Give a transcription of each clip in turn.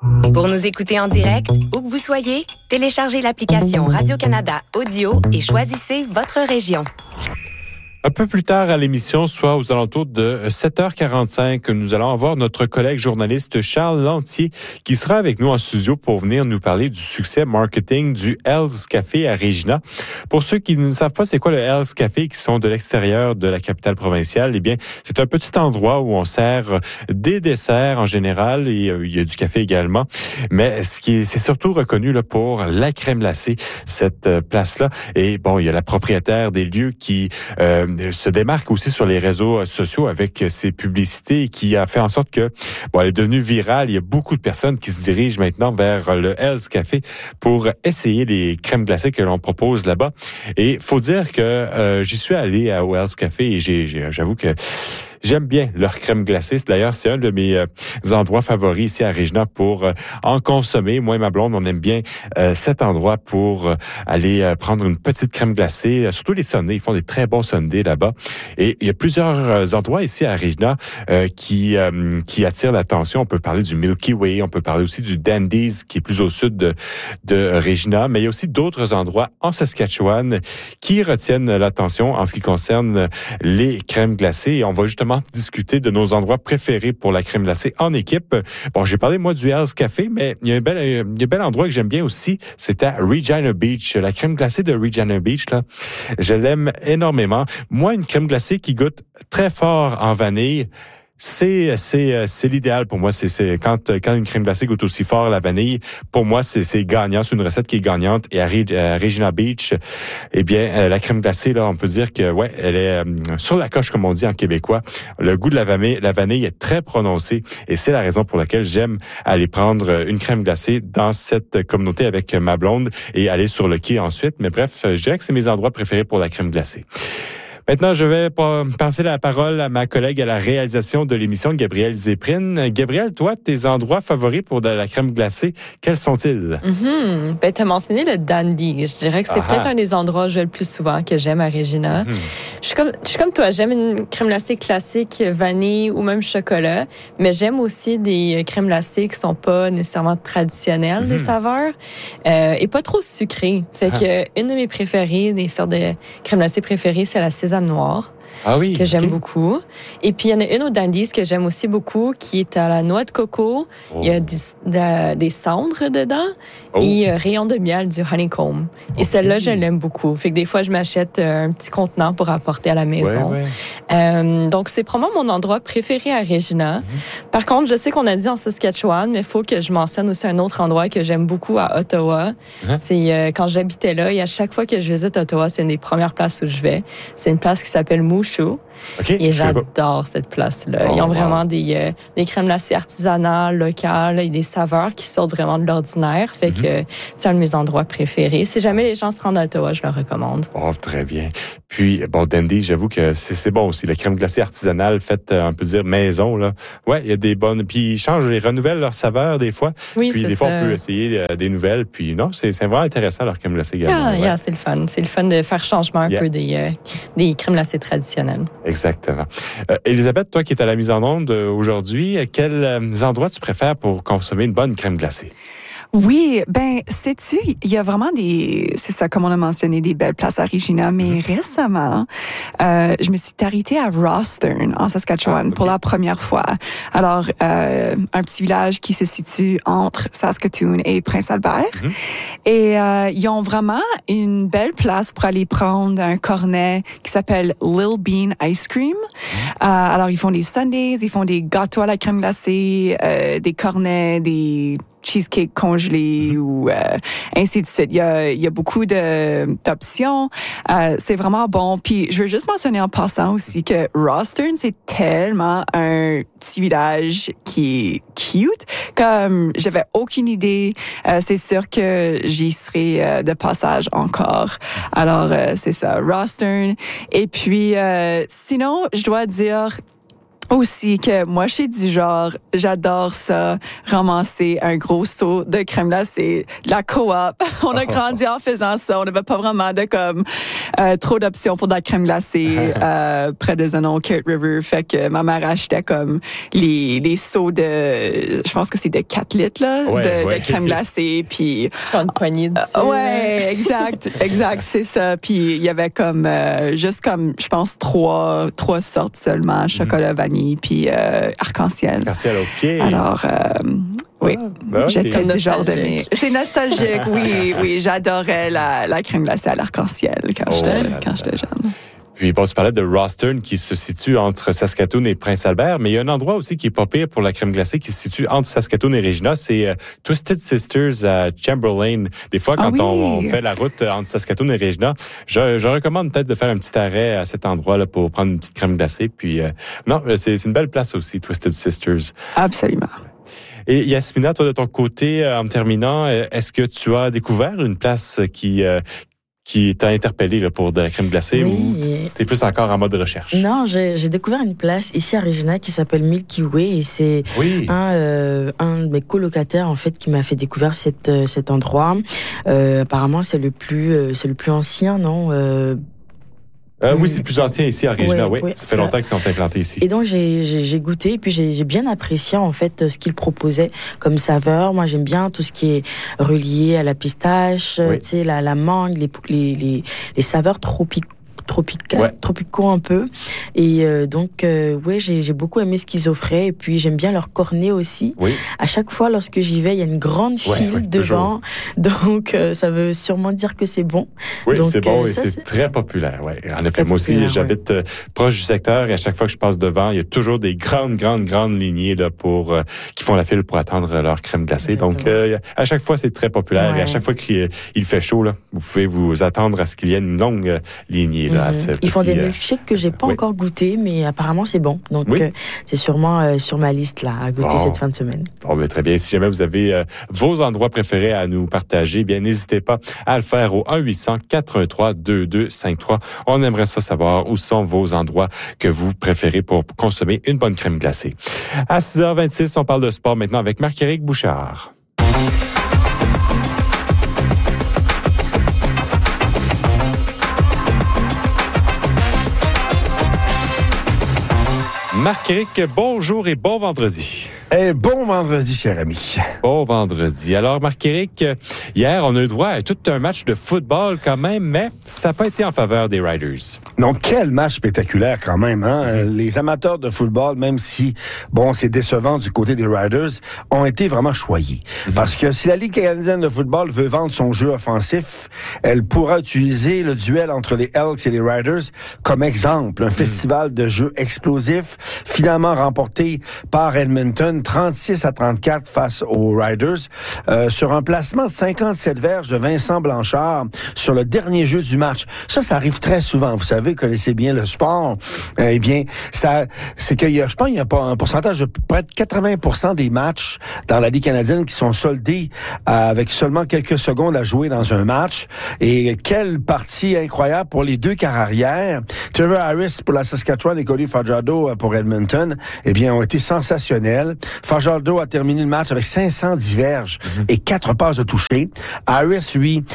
Pour nous écouter en direct, où que vous soyez, téléchargez l'application Radio-Canada Audio et choisissez votre région. Un peu plus tard à l'émission, soit aux alentours de 7h45, nous allons avoir notre collègue journaliste Charles Lantier qui sera avec nous en studio pour venir nous parler du succès marketing du Hell's Café à Regina. Pour ceux qui ne savent pas c'est quoi le Hell's Café, qui sont de l'extérieur de la capitale provinciale, eh bien, c'est un petit endroit où on sert des desserts en général et il y a du café également. Mais c'est surtout reconnu là, pour la crème glacée, cette place-là. Et bon, il y a la propriétaire des lieux qui se démarque aussi sur les réseaux sociaux avec ses publicités qui a fait en sorte que, bon, elle est devenue virale. Il y a beaucoup de personnes qui se dirigent maintenant vers le Hell's Café pour essayer les crèmes glacées que l'on propose là-bas. Et faut dire que j'y suis allé au Hell's Café et j'avoue que j'aime bien leur crème glacée. D'ailleurs, c'est un de mes endroits favoris ici à Regina pour en consommer. Moi et ma blonde, on aime bien cet endroit pour aller prendre une petite crème glacée. Surtout les sundaes, ils font des très bons sundaes là-bas. Et il y a plusieurs endroits ici à Regina qui attirent l'attention. On peut parler du Milky Way, on peut parler aussi du Dandies qui est plus au sud de Regina. Mais il y a aussi d'autres endroits en Saskatchewan qui retiennent l'attention en ce qui concerne les crèmes glacées. Et on va justement discuter de nos endroits préférés pour la crème glacée en équipe. Bon, j'ai parlé, moi, du Hell's Café, mais il y a un bel endroit que j'aime bien aussi. C'est à Regina Beach. La crème glacée de Regina Beach, là, je l'aime énormément. Moi, une crème glacée qui goûte très fort en vanille, c'est l'idéal pour moi. C'est quand une crème glacée goûte aussi fort la vanille, pour moi, c'est gagnant. C'est une recette qui est gagnante. Et à Regina Beach, eh bien, la crème glacée, là, on peut dire que, ouais, elle est sur la coche, comme on dit en québécois. Le goût de la vanille est très prononcé. Et c'est la raison pour laquelle j'aime aller prendre une crème glacée dans cette communauté avec ma blonde et aller sur le quai ensuite. Mais bref, je dirais que c'est mes endroits préférés pour la crème glacée. Maintenant, je vais passer la parole à ma collègue à la réalisation de l'émission, Gabrielle Zéprine. Gabrielle, toi, tes endroits favoris pour de la crème glacée, quels sont-ils? Ben, t'as mentionné le Dandy. Je dirais que c'est peut-être un des endroits où je vais le plus souvent que j'aime à Regina. Je suis comme toi. J'aime une crème glacée classique, vanille ou même chocolat. Mais j'aime aussi des crèmes glacées qui sont pas nécessairement traditionnelles, des saveurs, et pas trop sucrées. Fait que une de mes préférées, des sortes de crèmes glacées préférées, c'est la sésame noire. Ah oui, que j'aime beaucoup. Et puis, il y en a une au Dandies que j'aime aussi beaucoup, qui est à la noix de coco. Il y a des cendres dedans et rayon de miel du honeycomb. Et celle-là, je l'aime beaucoup. Fait que des fois, je m'achète un petit contenant pour apporter à la maison. Donc, c'est probablement mon endroit préféré à Regina. Par contre, je sais qu'on a dit en Saskatchewan, mais il faut que je mentionne aussi un autre endroit que j'aime beaucoup à Ottawa. C'est quand j'habitais là, et à chaque fois que je visite Ottawa, c'est une des premières places où je vais. C'est une place qui s'appelle Mouchou. Et j'adore cette place-là. Ils ont vraiment des crèmes glacées artisanales, locales, et des saveurs qui sortent vraiment de l'ordinaire. Fait que c'est un de mes endroits préférés. Si jamais les gens se rendent à Ottawa, je leur recommande. Oh, très bien. Puis, bon, Dandy, j'avoue que c'est bon aussi. La crème glacée artisanale faite, on peut dire, maison, là. Ouais, il y a des bonnes. Puis, ils renouvellent leurs saveurs des fois. Oui, puis, des fois, on peut essayer des nouvelles. Puis, non, c'est vraiment intéressant, leur crème glacée également. C'est le fun. C'est le fun de faire changement un peu des crèmes glacées traditionnelles. Exactement. Elisabeth, toi qui es à la mise en onde aujourd'hui, quels endroits tu préfères pour consommer une bonne crème glacée? Oui, ben, sais-tu, il y a vraiment c'est ça, comme on a mentionné, des belles places à Regina, mais récemment, je me suis arrêtée à Rosthern, en Saskatchewan, pour la première fois. Alors, un petit village qui se situe entre Saskatoon et Prince-Albert. Et ils ont vraiment une belle place pour aller prendre un cornet qui s'appelle Lil Bean Ice Cream. Alors, ils font des sundaes, ils font des gâteaux à la crème glacée, des cornets, des cheesecake congelé ou ainsi de suite. Il y a beaucoup d'options. C'est vraiment bon. Puis je veux juste mentionner en passant aussi que Rosthern, c'est tellement un petit village qui est cute. Comme j'avais aucune idée, c'est sûr que j'y serai de passage encore. Alors c'est ça, Rosthern. Et puis sinon, je dois dire Aussi que moi, je suis du genre, j'adore ça, ramasser un gros seau de crème glacée, la coop. On a grandi en faisant ça. On n'avait pas vraiment trop d'options pour de la crème glacée près des Anneaux, Carrot River. Fait que ma mère achetait comme les seaux je pense que c'est de 4 litres là, de crème glacée. Puis une poignée dessus. Ouais, exact, c'est ça. Puis il y avait comme juste comme je pense trois sortes seulement, chocolat vanille puis arc-en-ciel. Arc-en-ciel, OK. Alors oui, j'étais du genre de c'est nostalgique, oui, j'adorais la crème glacée à l'arc-en-ciel quand j'étais jeune. Puis bon, tu parlais de Rostern qui se situe entre Saskatoon et Prince-Albert, mais il y a un endroit aussi qui est pas pire pour la crème glacée qui se situe entre Saskatoon et Regina, c'est Twisted Sisters à Chamberlain. Des fois, quand on fait la route entre Saskatoon et Regina, je recommande peut-être de faire un petit arrêt à cet endroit-là pour prendre une petite crème glacée. Puis non, c'est une belle place aussi, Twisted Sisters. Absolument. Et Yasmina, toi de ton côté, en terminant, est-ce que tu as découvert une place qui t'a interpellé là, pour de la crème glacée ou t'es plus encore en mode recherche? Non, j'ai découvert une place ici à Regina qui s'appelle Milky Way et c'est un de mes colocataires en fait qui m'a fait découvrir cet endroit. Apparemment c'est le plus ancien, non? Oui, c'est le plus ancien ici à Regina, oui. Ça fait longtemps qu'ils sont implantés ici. Et donc, j'ai goûté, et puis j'ai bien apprécié, en fait, ce qu'ils proposaient comme saveur. Moi, j'aime bien tout ce qui est relié à la pistache, tu sais, la mangue, les saveurs tropicaux un peu. Et donc, j'ai beaucoup aimé ce qu'ils offraient. Et puis, j'aime bien leur cornet aussi. Oui. À chaque fois, lorsque j'y vais, il y a une grande file devant. Donc, ça veut sûrement dire que c'est bon. Oui, donc, c'est bon et c'est très populaire. Ouais. En effet, moi aussi, j'habite proche du secteur et à chaque fois que je passe devant, il y a toujours des grandes lignées là, qui font la file pour attendre leur crème glacée. Exactement. Donc, à chaque fois, c'est très populaire. Et à chaque fois qu'il fait chaud, là, vous pouvez vous attendre à ce qu'il y ait une longue lignée. Là, ils font des milkshakes que j'ai pas encore goûté, mais apparemment c'est bon. Donc c'est sûrement sur ma liste là à goûter cette fin de semaine. Bon, mais très bien. Si jamais vous avez vos endroits préférés à nous partager, bien n'hésitez pas à le faire au 1-800-413-2253. On aimerait ça savoir où sont vos endroits que vous préférez pour consommer une bonne crème glacée. À 6h26, on parle de sport maintenant avec Marc-Éric Bouchard. Marc-Éric, bonjour et bon vendredi. Bon vendredi, cher ami. Bon vendredi. Alors, Marc-Éric, hier, on a eu droit à tout un match de football quand même, mais ça n'a pas été en faveur des Riders. Donc, quel match spectaculaire quand même, hein? Les amateurs de football, même si, c'est décevant du côté des Riders, ont été vraiment choyés. Parce que si la Ligue canadienne de football veut vendre son jeu offensif, elle pourra utiliser le duel entre les Elks et les Riders comme exemple. Un festival de jeux explosifs, finalement remporté par Edmonton, 36-34 face aux Riders, sur un placement de 57 verges de Vincent Blanchard sur le dernier jeu du match. Ça arrive très souvent. Vous savez, connaissez bien le sport. C'est qu'il y a, je pense, il y a pas un pourcentage de près de 80% des matchs dans la Ligue canadienne qui sont soldés avec seulement quelques secondes à jouer dans un match. Et quelle partie incroyable pour les deux carrières. Trevor Harris pour la Saskatchewan et Cody Fajardo pour Edmonton, ont été sensationnels. Fajardo a terminé le match avec 510 verges et 4 passes de toucher. Harris, lui,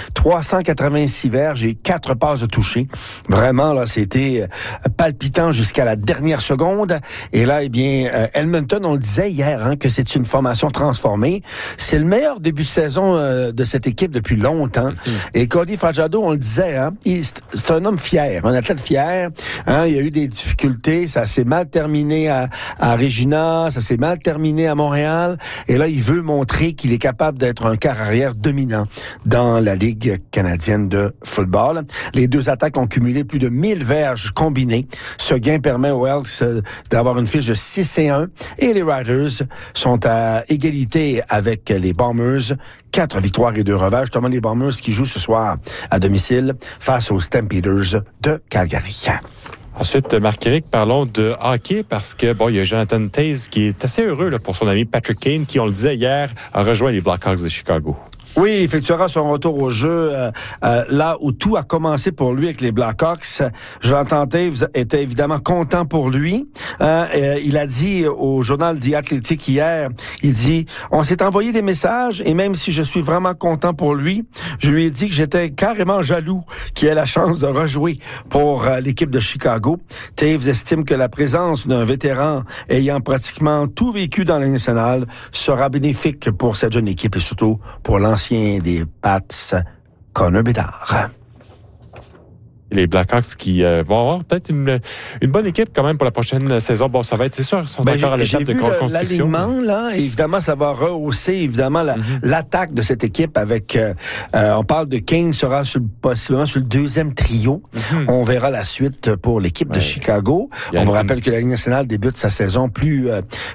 386 verges et 4 passes de toucher. Vraiment, là, c'était palpitant jusqu'à la dernière seconde. Et là, Edmonton, on le disait hier, que c'est une formation transformée. C'est le meilleur début de saison de cette équipe depuis longtemps. Et Cody Fajardo, on le disait, c'est un homme fier, un athlète fier. Il y a eu des difficultés, ça s'est mal terminé à Regina, ça s'est mal terminé à Montréal, et là, il veut montrer qu'il est capable d'être un quart arrière dominant dans la Ligue canadienne de football. Les deux attaques ont cumulé plus de 1000 verges combinées. Ce gain permet aux Elks d'avoir une fiche de 6-1, et les Riders sont à égalité avec les Bombers. 4 victoires et 2 revers. Justement, les Bombers qui jouent ce soir à domicile face aux Stampeders de Calgary. Ensuite, Marc-Éric, parlons de hockey parce que, il y a Jonathan Toews qui est assez heureux là, pour son ami Patrick Kane qui, on le disait hier, a rejoint les Blackhawks de Chicago. Oui, il effectuera son retour au jeu là où tout a commencé pour lui avec les Blackhawks. Jonathan Toews était évidemment content pour lui. Il a dit au journal The Athletic hier, il dit « On s'est envoyé des messages et même si je suis vraiment content pour lui, je lui ai dit que j'étais carrément jaloux qu'il ait la chance de rejouer pour l'équipe de Chicago. » Toews estime que la présence d'un vétéran ayant pratiquement tout vécu dans la Ligue nationale sera bénéfique pour cette jeune équipe et surtout pour l'ancien des Pats, Connor Bedard. Les Blackhawks qui vont avoir peut-être une bonne équipe quand même pour la prochaine saison. Bon, ça va être, c'est sûr, ils sont encore à l'étape de construction. L'alignement, là, évidemment, ça va rehausser, évidemment, l'attaque de cette équipe avec, on parle de Kane sera possiblement sur le deuxième trio. On verra la suite pour l'équipe de Chicago. On vous rappelle que la Ligue nationale débute sa saison plus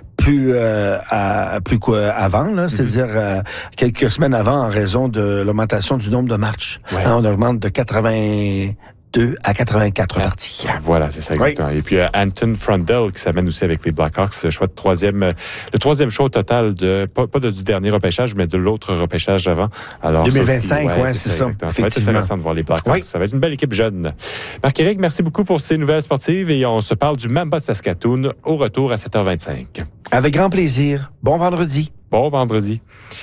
avant, là, c'est-à-dire quelques semaines avant en raison de l'augmentation du nombre de matchs. Ouais. On augmente de 82 à 84 parties. Voilà, c'est ça exactement. Oui. Et puis Anton Frundell qui s'amène aussi avec les Blackhawks, choix de le troisième choix au total de pas du dernier repêchage, mais de l'autre repêchage avant. Alors 2025, c'est ça. Ça va être intéressant de voir les Blackhawks. Oui. Ça va être une belle équipe jeune. Marc-Éric, merci beaucoup pour ces nouvelles sportives et on se parle du Mamba Saskatoon au retour à 7h25. Avec grand plaisir. Bon vendredi. Bon vendredi.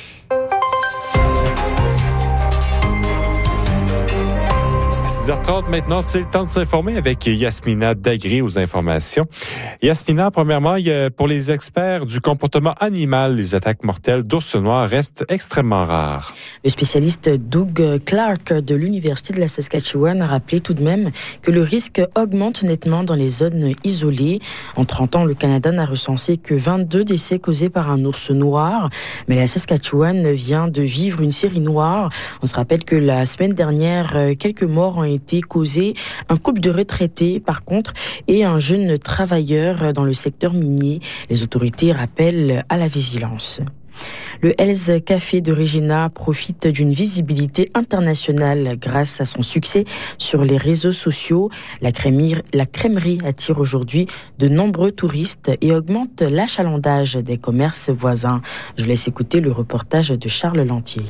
6h30 maintenant, c'est le temps de s'informer avec Yasmina Dagré aux informations. Yasmina, premièrement, pour les experts du comportement animal, les attaques mortelles d'ours noirs restent extrêmement rares. Le spécialiste Doug Clark de l'Université de la Saskatchewan a rappelé tout de même que le risque augmente nettement dans les zones isolées. En 30 ans, le Canada n'a recensé que 22 décès causés par un ours noir, mais la Saskatchewan vient de vivre une série noire. On se rappelle que la semaine dernière, quelques morts ont été causés, un couple de retraités par contre et un jeune travailleur dans le secteur minier. Les autorités rappellent à la vigilance. Le Hell's Café de Regina profite d'une visibilité internationale grâce à son succès sur les réseaux sociaux. La crèmerie attire aujourd'hui de nombreux touristes et augmente l'achalandage des commerces voisins. Je laisse écouter le reportage de Charles Lantier.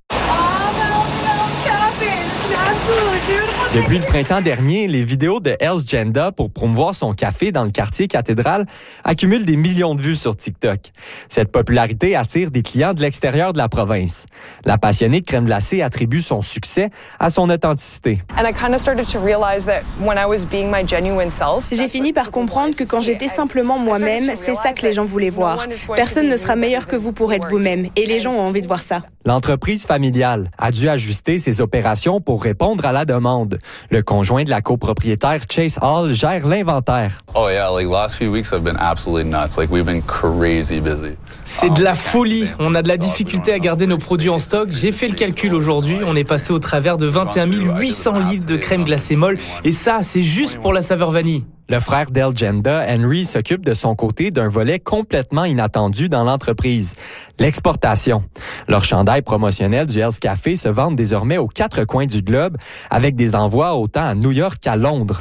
Depuis le printemps dernier, les vidéos de Hell's Janda pour promouvoir son café dans le quartier cathédral accumulent des millions de vues sur TikTok. Cette popularité attire des clients de l'extérieur de la province. La passionnée de crème glacée attribue son succès à son authenticité. J'ai fini par comprendre que quand j'étais simplement moi-même, c'est ça que les gens voulaient voir. Personne ne sera meilleur que vous pour être vous-même et les gens ont envie de voir ça. L'entreprise familiale a dû ajuster ses opérations pour répondre à la demande. Le conjoint de la copropriétaire Chase Hall gère l'inventaire. C'est de la folie. On a de la difficulté à garder nos produits en stock. J'ai fait le calcul aujourd'hui. On est passé au travers de 21 800 livres de crème glacée molle. Et ça, c'est juste pour la saveur vanille. Le frère d'Hell's Janda, Henry, s'occupe de son côté d'un volet complètement inattendu dans l'entreprise, l'exportation. Leurs chandails promotionnels du Hell's Café se vendent désormais aux 4 coins du globe avec des envois autant à New York qu'à Londres.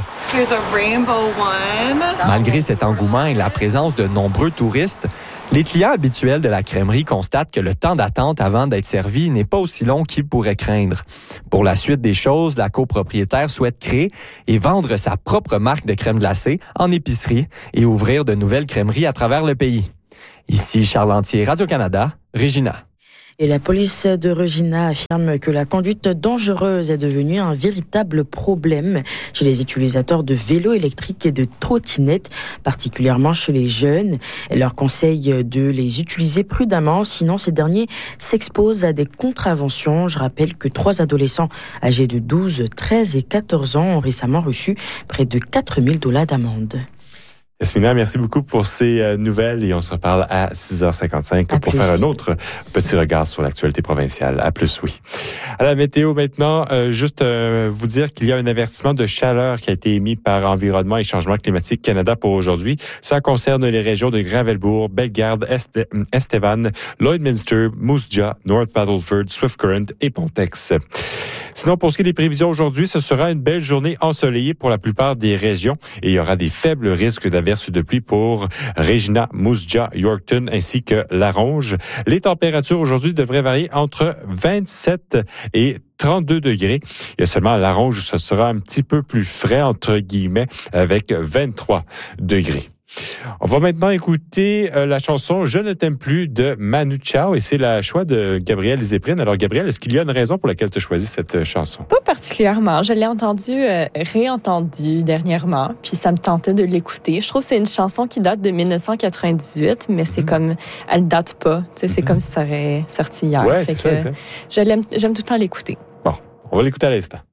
Malgré cet engouement et la présence de nombreux touristes, les clients habituels de la crèmerie constatent que le temps d'attente avant d'être servi n'est pas aussi long qu'ils pourraient craindre. Pour la suite des choses, la copropriétaire souhaite créer et vendre sa propre marque de crème glacée en épicerie et ouvrir de nouvelles crèmeries à travers le pays. Ici Charles Lantier, Radio-Canada, Regina. Et la police de Regina affirme que la conduite dangereuse est devenue un véritable problème chez les utilisateurs de vélos électriques et de trottinettes, particulièrement chez les jeunes. Elle leur conseille de les utiliser prudemment, sinon ces derniers s'exposent à des contraventions. Je rappelle que 3 adolescents âgés de 12, 13 et 14 ans ont récemment reçu près de $4,000 d'amende. Yasmina, merci beaucoup pour ces nouvelles et on se reparle à 6h55 pour faire un autre petit regard sur l'actualité provinciale. À plus, oui. À la météo maintenant, juste vous dire qu'il y a un avertissement de chaleur qui a été émis par Environnement et Changement climatique Canada pour aujourd'hui. Ça concerne les régions de Gravelbourg, Bellegarde, Estevan, Lloydminster, Moose Jaw, North Battleford, Swift Current et Pontex. Sinon, pour ce qui est des prévisions aujourd'hui, ce sera une belle journée ensoleillée pour la plupart des régions et il y aura des faibles risques d'averses de pluie pour Regina, Moose Jaw, Yorkton ainsi que Laronge. Les températures aujourd'hui devraient varier entre 27 et 32 degrés. Il y a seulement Laronge où ce sera un petit peu plus frais, entre guillemets, avec 23 degrés. On va maintenant écouter la chanson « Je ne t'aime plus » de Manu Chao et c'est le choix de Gabrielle Zéprine. Alors Gabrielle, est-ce qu'il y a une raison pour laquelle tu as choisi cette chanson? Pas particulièrement. Je l'ai réentendue dernièrement, puis ça me tentait de l'écouter. Je trouve que c'est une chanson qui date de 1998, mais c'est comme, elle date pas. Tu sais, c'est comme si ça aurait sorti hier. Ouais, c'est ça, exact. J'aime tout le temps l'écouter. Bon, on va l'écouter à l'instant.